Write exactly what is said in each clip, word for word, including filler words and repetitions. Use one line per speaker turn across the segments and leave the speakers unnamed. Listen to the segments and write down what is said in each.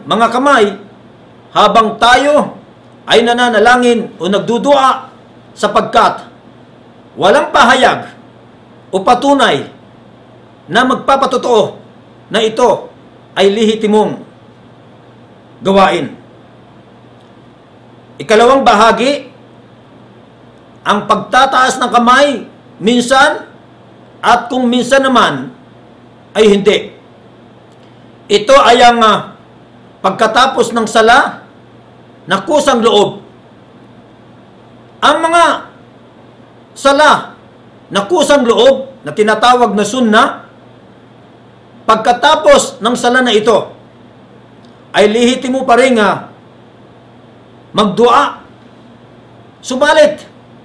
mga kamay habang tayo ay nananalangin o nagdudua, sapagkat walang pahayag o patunay na magpapatotoo na ito ay lehitimong gawain. Ikalawang bahagi, ang pagtataas ng kamay minsan at kung minsan naman ay hindi. Ito ay ang uh, pagkatapos ng sala na kusang loob. Ang mga sala na kusang loob na tinatawag na sunna, pagkatapos ng sala na ito ay lehitimo pa rin uh, magdua. Subalit,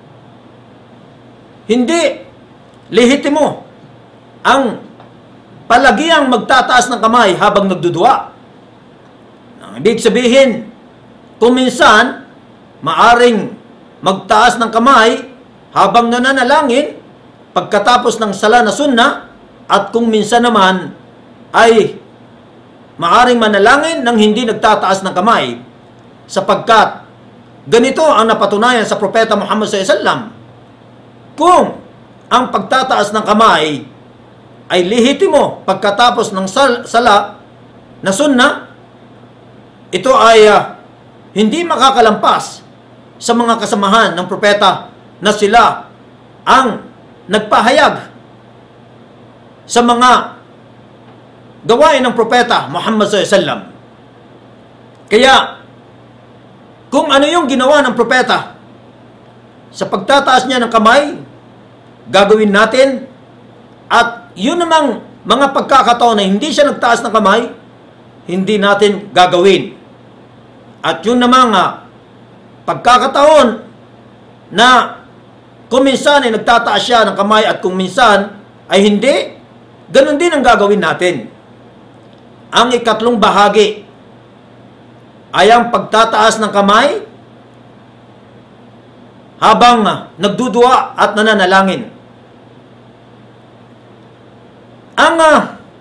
hindi lehitimo ang palagiang magtataas ng kamay habang nagdudua. Ang ibig sabihin, kung minsan, maaring magtaas ng kamay habang nananalangin pagkatapos ng sala na sunna, at kung minsan naman ay maaring manalangin nang hindi nagtataas ng kamay, sapagkat ganito ang napatunayan sa Propeta Muhammad sallallahu alaihi wasallam. Kung ang pagtataas ng kamay ay lehitimo pagkatapos ng sal- sala na sunna, ito ay uh, hindi makakalampas sa mga kasamahan ng propeta na sila ang nagpahayag sa mga gawain ng propeta Muhammad sallallahu alaihi wasallam. Kaya, kung ano yung ginawa ng propeta sa pagtataas niya ng kamay, gagawin natin. At yun namang mga pagkakataon na hindi siya nagtaas ng kamay, hindi natin gagawin. At yun namang uh, pagkakataon na kung minsan ay nagtataas siya ng kamay at kung minsan ay hindi, ganun din ang gagawin natin. Ang ikatlong bahagi ay ang pagtataas ng kamay habang uh, nagdudua at nananalangin. Ang uh,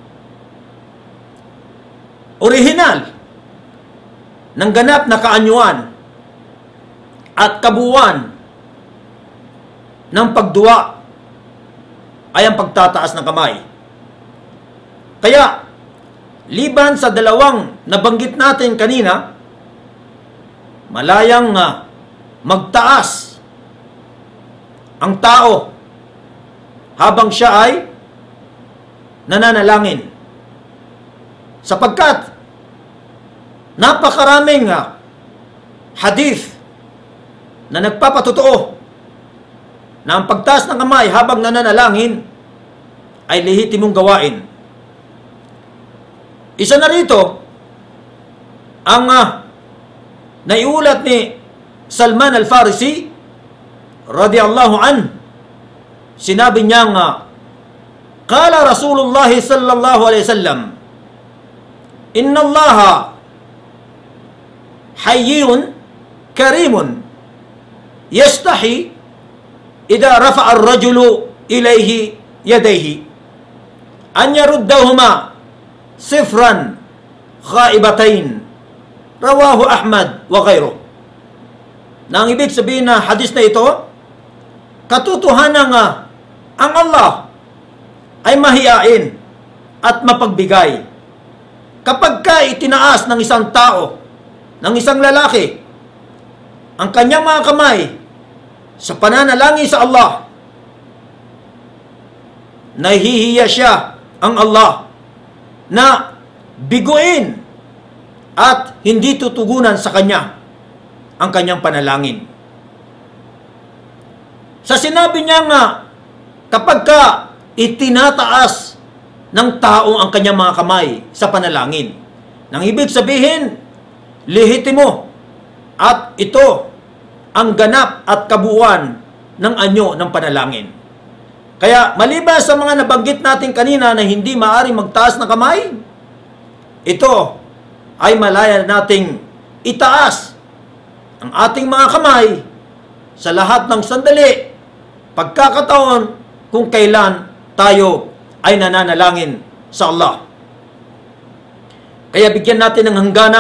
orihinal ng ganap na kaanyuan at kabuuan ng pagdua ay ang pagtataas ng kamay. Kaya, liban sa dalawang nabanggit natin kanina, malayang uh, magtaas ang tao habang siya ay nananalangin. Sapagkat napakaraming uh, hadith na nagpapatotoo na ang pagtaas ng kamay habang nananalangin ay lehitimong gawain. Isa na rito ang uh, naiulat ni Salman al-Farisi radiyallahu an. Sinabi niya nga, Qala Rasulullah sallallahu alaihi wasallam, Inna Allaha hayyun karimun yastahi idha rafa'a ar-rajulu ilayhi yadayhi an yaruddahuma sifran khaibatain. Rawahu Ahmad wa ghayruh. Na ang ibig sabihin na hadis na ito, katotohanan nga ang Allah ay mahiyain at mapagbigay. Kapag ka itinaas ng isang tao, ng isang lalaki, ang kanyang mga kamay sa pananalangin sa Allah, nahihiya siya ang Allah na biguin at hindi tutugunan sa kanya ang kanyang panalangin. Sa sinabi niya nga, kapag ka itinataas ng tao ang kanyang mga kamay sa panalangin, nang ibig sabihin, lehitimo at ito ang ganap at kabuuan ng anyo ng panalangin. Kaya maliban sa mga nabanggit natin kanina na hindi maaaring magtaas ng kamay, ito ay malaya nating itaas ang ating mga kamay sa lahat ng sandali, pagkakataon kung kailan tayo ay nananalangin sa Allah. Kaya bigyan natin ng hangganan